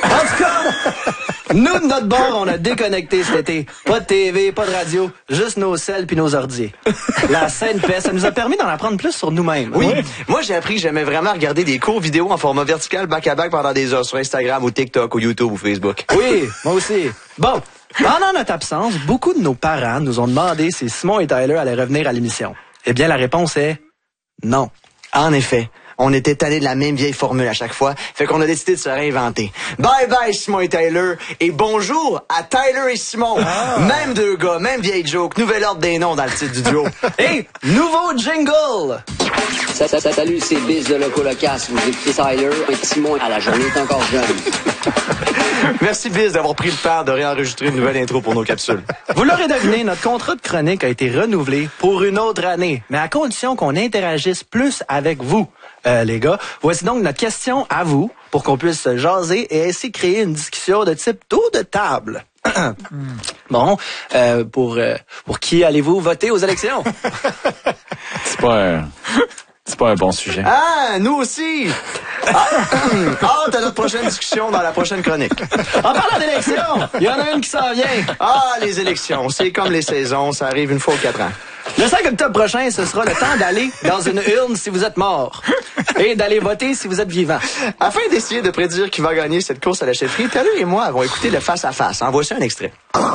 En tout cas, nous, de notre bord, on a déconnecté cet été. Pas de TV, pas de radio, juste nos selles puis nos ordiers. La saine paix, ça nous a permis d'en apprendre plus sur nous-mêmes. Oui. Moi, j'ai appris que j'aimais vraiment regarder des courts vidéo en format vertical back-à-back pendant des heures sur Instagram ou TikTok ou YouTube ou Facebook. Oui, moi aussi. Bon, pendant notre absence, beaucoup de nos parents nous ont demandé si Simon et Tyler allaient revenir à l'émission. Eh bien, la réponse est non. En effet. On était tannés de la même vieille formule à chaque fois, fait qu'on a décidé de se réinventer. Bye bye Simon et Tyler, et bonjour à Tyler et Simon. Même deux gars, même vieille joke, nouvel ordre des noms dans le titre du duo. Et nouveau jingle! Salut, c'est Biz de Loco Locas. Vous écoutez Tyler et Simon à la journée est encore jeune. Merci Biz d'avoir pris le temps de réenregistrer une nouvelle intro pour nos capsules. Vous l'aurez deviné, notre contrat de chronique a été renouvelé pour une autre année, mais à condition qu'on interagisse plus avec vous. Les gars, voici donc notre question à vous pour qu'on puisse se jaser et ainsi créer une discussion de type tour de table. Bon, pour qui allez-vous voter aux élections? C'est pas un bon sujet. Ah, nous aussi! Hâte à notre prochaine discussion dans la prochaine chronique. En parlant d'élections, il y en a une qui s'en vient. Ah, les élections, c'est comme les saisons, ça arrive une fois aux 4 ans. Le 5 octobre prochain, ce sera le temps d'aller dans une urne si vous êtes mort et d'aller voter si vous êtes vivant. Afin d'essayer de prédire qui va gagner cette course à la chefferie, Tyler et moi avons écouté le face-à-face. En voici un extrait.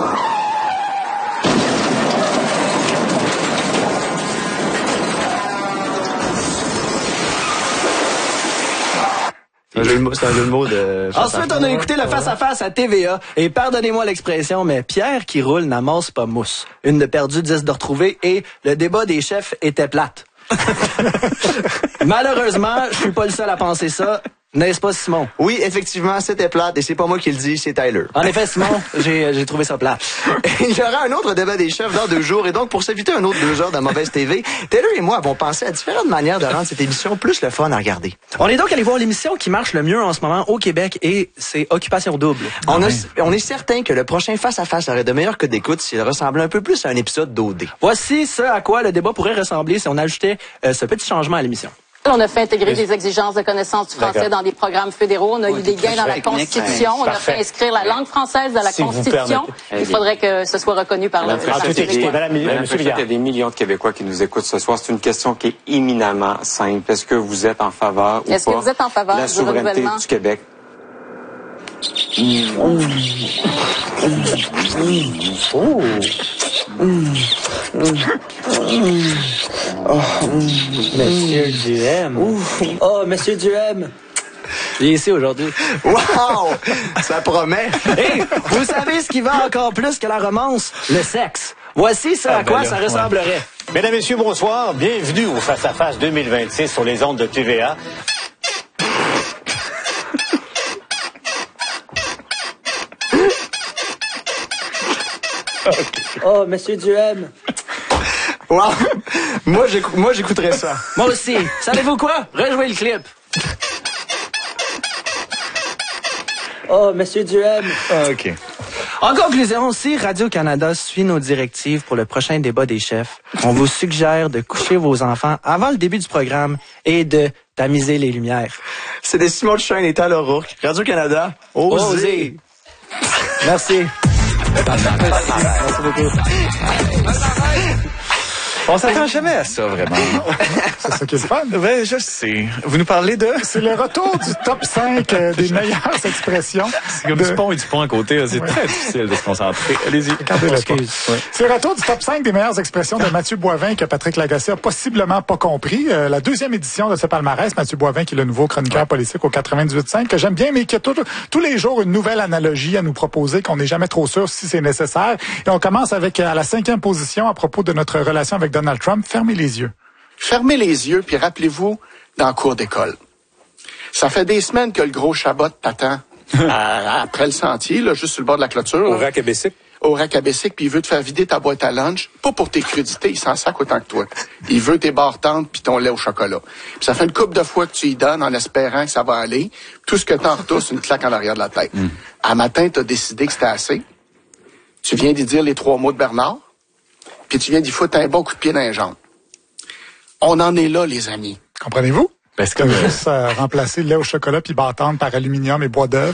C'est un jeu de mots de... Ensuite, on a écouté le face-à-face à TVA. Et pardonnez-moi l'expression, mais Pierre qui roule n'amasse pas mousse. Une de perdue, 10 de retrouvée. Et le débat des chefs était plate. Malheureusement, je suis pas le seul à penser ça. N'est-ce pas, Simon? Oui, effectivement, c'était plate. Et c'est pas moi qui le dis, c'est Tyler. En effet, Simon, j'ai trouvé ça plate. Il y aura un autre débat des chefs dans 2 jours. Et donc, pour s'éviter un autre 2 heures de mauvaise TV, Tyler et moi avons pensé à différentes manières de rendre cette émission plus le fun à regarder. On est donc allé voir l'émission qui marche le mieux en ce moment au Québec et c'est Occupation Double. On est certain que le prochain face-à-face aurait de meilleures codes d'écoute s'il ressemblait un peu plus à un épisode d'OD. Voici ce à quoi le débat pourrait ressembler si on ajoutait ce petit changement à l'émission. On a fait intégrer des exigences de connaissance du français dans des programmes fédéraux. On a eu des gains dans la Constitution. On a fait inscrire la langue française dans la Constitution. Il faudrait que ce soit reconnu par le Madame, il y a des millions de Québécois qui nous écoutent ce soir. C'est une question qui est éminemment simple. Est-ce que vous êtes en faveur ou pas? Est-ce que vous êtes en faveur la souveraineté du Québec? Monsieur Duhem. Oh, Monsieur Duhem. Il est ici aujourd'hui. Wow! Ça promet. Et vous savez ce qui va encore plus que la romance? Le sexe. Voici ce à quoi ça ressemblerait. Mesdames, Messieurs, bonsoir. Bienvenue au Face-à-Face 2026 sur les ondes de TVA. Oh, Monsieur Duhem. Wow! Moi, j'écouterais ça. Moi aussi. Savez-vous quoi? Rejouez le clip. Oh, Monsieur Duhem. OK. En conclusion, si Radio-Canada suit nos directives pour le prochain débat des chefs, on vous suggère de coucher vos enfants avant le début du programme et de tamiser les lumières. C'était Simon Duchesne et Tyler Rourke. Radio-Canada, osez! Merci. Merci beaucoup. On s'attend jamais à ça, vraiment. C'est ça qui est le fun. Ben, je sais. Vous nous parlez de... C'est le retour du top 5 des meilleures expressions. C'est comme du pont et du pont à côté. C'est très difficile de se concentrer. Allez-y. C'est le retour du top 5 des meilleures expressions de Mathieu Boivin que Patrick Lagacé a possiblement pas compris. La 2e édition de ce palmarès, Mathieu Boivin, qui est le nouveau chroniqueur politique au 98.5, que j'aime bien, mais qui a tous les jours une nouvelle analogie à nous proposer, qu'on n'est jamais trop sûr si c'est nécessaire. Et on commence avec à la 5e position à propos de notre relation avec Donald Trump. Fermez les yeux. Fermez les yeux, puis rappelez-vous dans la cour d'école. Ça fait des semaines que le gros Chabot t'attend après le sentier, là, juste sur le bord de la clôture. Au rack à Bessic. Au rack à Bessic, puis il veut te faire vider ta boîte à lunch, pas pour tes crudités, il s'en sac autant que toi. Il veut tes barres tendres puis ton lait au chocolat. Puis ça fait une couple de fois que tu y donnes en espérant que ça va aller. Tout ce que t'en retournes, c'est une claque en arrière de la tête. À matin, t'as décidé que c'était assez. Tu viens d'y dire les 3 mots de Bernard, puis tu viens d'y foutre un bon coup de pied dans les jambes. On en est là, les amis. Comprenez-vous? Ben, c'est comme juste remplacer le lait au chocolat puis barres tendres par aluminium et bois d'œuvre.